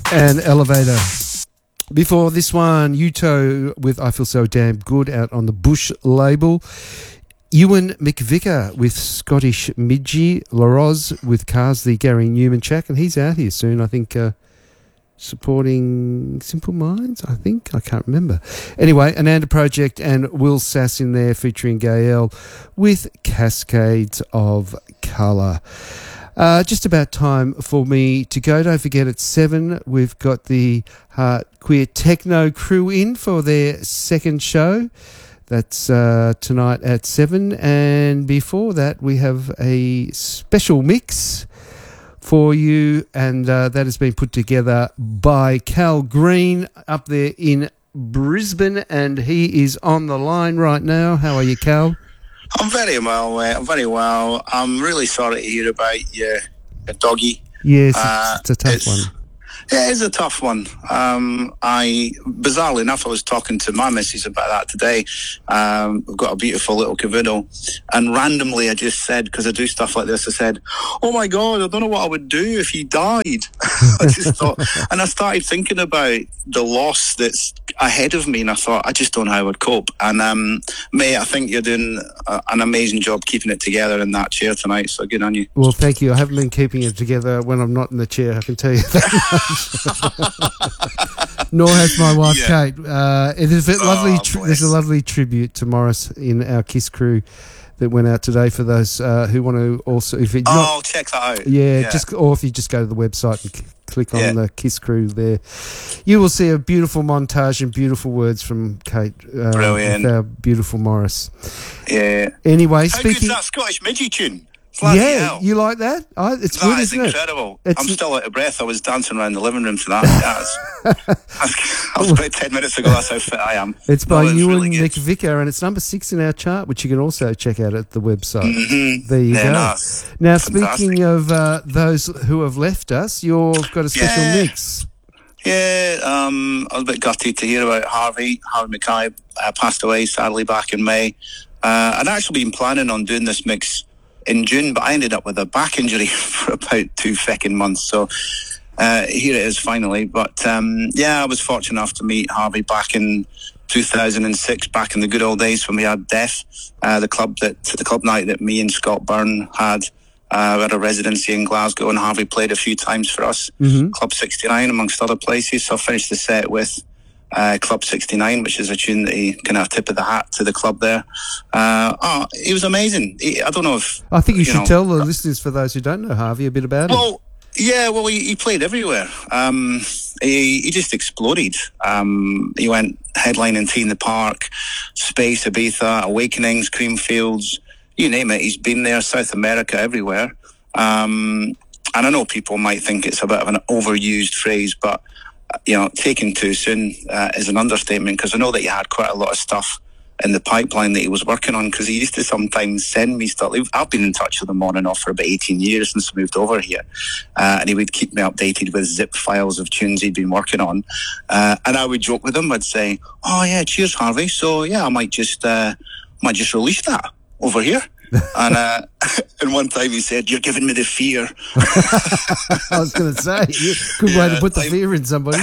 and Elevator. Before this one, Uto with I Feel So Damn Good out on the Bush label. Ewan McVicker with Scottish Midgie. LaRoz with Cars, the Gary Newman track, and he's out here soon, I think, supporting Simple Minds, I think. I can't remember. Anyway, Ananda Project and Will Sass in there featuring Gael with Cascades of Colour. Just about time for me to go. Don't forget at 7 we've got the Queer Techno crew in for their second show. That's tonight at 7. And before that we have a special mix for you, and that has been put together by Cal Green up there in Brisbane, and he is on the line right now. How are you, Cal? I'm very well, mate. I'm very well. I'm really sorry to hear about your doggy. Yes, it's a tough one. Yeah, it is a tough one. Bizarrely enough, I was talking to my missus about that today. We've got a beautiful little cavoodle, and randomly I just said, because I do stuff like this, I said, "Oh my God, I don't know what I would do if he died." I just thought, and I started thinking about the loss that's ahead of me, and I thought, I just don't know how I would cope. And mate, I think you're doing an amazing job keeping it together in that chair tonight, so good on you. Well, thank you. I haven't been keeping it together when I'm not in the chair, I can tell you that. Nor has my wife, Kate. It is there's a lovely tribute to Morris in our KISS crew that went out today for those who want to also. Check that out. Yeah, or if you just go to the website and click on the KISS crew there, you will see a beautiful montage and beautiful words from Kate. Brilliant. With our beautiful Morris. Yeah. Anyway, how good's that Scottish Midgie tune? Yeah, you like that? It's good, isn't it? That is incredible. I'm still out of breath. I was dancing around the living room to that. I was about 10 minutes ago. That's how fit I am. It's by Ewan McVicker, and it's number 6 in our chart, which you can also check out at the website. Mm-hmm. There you go. Nice. Now, Fantastic. Speaking of those who have left us, you've got a special mix. Yeah, I was a bit gutted to hear about Harvey Mackay passed away, sadly, back in May. I'd actually been planning on doing this mix in June, but I ended up with a back injury for about 2 feckin' months. So here it is finally. But I was fortunate enough to meet Harvey back in 2006, back in the good old days when we had Death, the club night that me and Scott Byrne had. We had a residency in Glasgow, and Harvey played a few times for us. Mm-hmm. Club 69, amongst other places. So I finished the set with Club 69, which is a tune that he kind of tip of the hat to the club there. He was amazing. I don't know if... I think you should tell the listeners, for those who don't know Harvey, a bit about him. He played everywhere. He just exploded. He went headlining Tea in the Park, Space, Ibiza, Awakenings, Creamfields, you name it. He's been there, South America, everywhere. And I know people might think it's a bit of an overused phrase, but taken too soon is an understatement, because I know that he had quite a lot of stuff in the pipeline that he was working on, because he used to sometimes send me stuff. I've been in touch with him on and off for about 18 years since I moved over here, and he would keep me updated with zip files of tunes he'd been working on, and I would joke with him. I'd say, "Oh yeah, cheers Harvey, so yeah, I might just release that over here." And one time he said, "You're giving me the fear." I was going to say, good way to put the fear in somebody.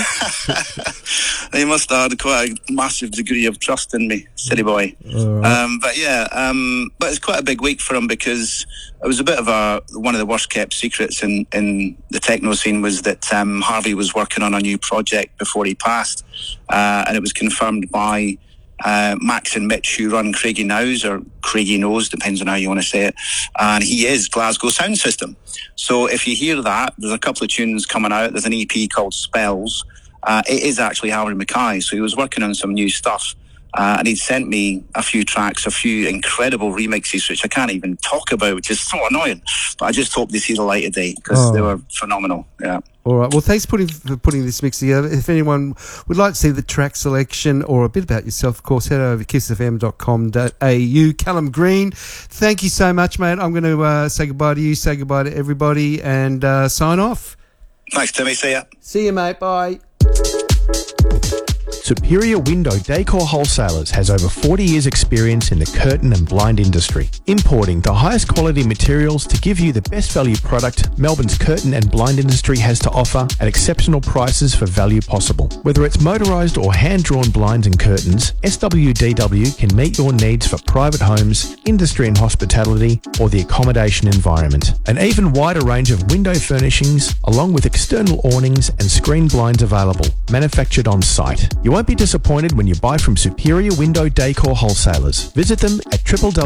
He must have had quite a massive degree of trust in me, city boy. Right. But it's quite a big week for him, because it was a bit of one of the worst kept secrets in the techno scene was that Harvey was working on a new project before he passed, and it was confirmed by Max and Mitch, who run Craigie Nows, or Craigie Knows, depends on how you want to say it, and he is Glasgow Sound System. So if you hear that, there's a couple of tunes coming out. There's an EP called Spells. It is actually Harvey Mackay, so he was working on some new stuff, and he'd sent me a few tracks, a few incredible remixes, which I can't even talk about, which is so annoying, but I just hope they see the light of day, because they were phenomenal. Yeah. All right. Well, thanks for putting this mix together. If anyone would like to see the track selection or a bit about yourself, of course, head over to kissfm.com.au. Callum Green, thank you so much, mate. I'm going to say goodbye to you, say goodbye to everybody, and sign off. Thanks, Timmy. See ya. See you, mate. Bye. Superior Window Decor Wholesalers has over 40 years experience in the curtain and blind industry, importing the highest quality materials to give you the best value product Melbourne's curtain and blind industry has to offer at exceptional prices for value possible. Whether it's motorised or hand-drawn blinds and curtains, SWDW can meet your needs for private homes, industry and hospitality, or the accommodation environment. An even wider range of window furnishings, along with external awnings and screen blinds available, manufactured on site. You won't be disappointed when you buy from Superior Window Decor Wholesalers. Visit them at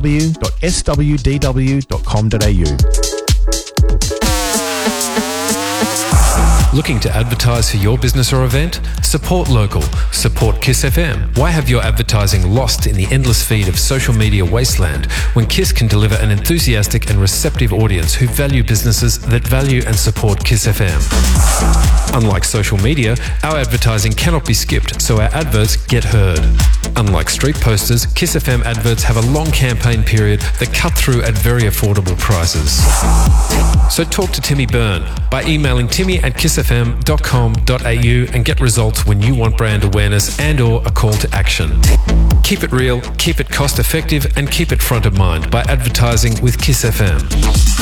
www.swdw.com.au. Looking to advertise for your business or event? Support local. Support KISS FM. Why have your advertising lost in the endless feed of social media wasteland when KISS can deliver an enthusiastic and receptive audience who value businesses that value and support KISS FM? Unlike social media, our advertising cannot be skipped, so our adverts get heard. Unlike street posters, KISS FM adverts have a long campaign period that cut through at very affordable prices. So talk to Timmy Byrne by emailing timmy@kissfm.com.au and get results when you want brand awareness and/or a call to action. Keep it real, keep it cost effective, and keep it front of mind by advertising with KISS FM.